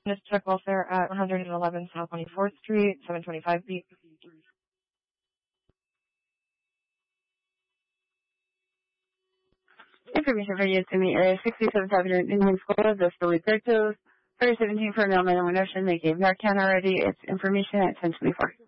This truck welfare at 111 South 24th Street, 725B. Information for use in the area 67th Avenue Indian School, the Philly Pictos, 3017 for a mailman and one ocean. They gave Narcan already. It's information at 1024.